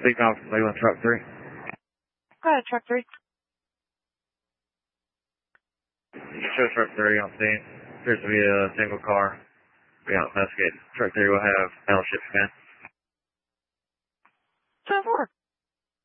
Speaking off Leland Truck 3. Go ahead, Truck 3. Show Truck 3 on scene. Appears to be a single car. We out investigating. Truck 3 will have battleship command. 10-4.